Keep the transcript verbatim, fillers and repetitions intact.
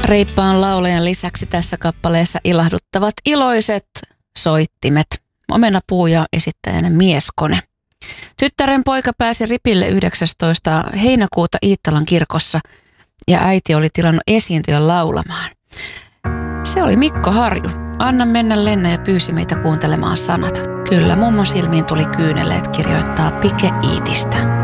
Reippaan laulajan lisäksi tässä kappaleessa ilahduttavat iloiset soittimet. Omenapuu ja esittäjänä Mieskone. Tyttären poika pääsi ripille yhdeksästoista heinäkuuta Iittalan kirkossa ja äiti oli tilannut esiintyä laulamaan. Se oli Mikko Harju. Anna mennä lennä ja pyysi meitä kuuntelemaan sanat. Kyllä mummon silmiin tuli kyyneleet, kirjoittaa Pike Iitistä.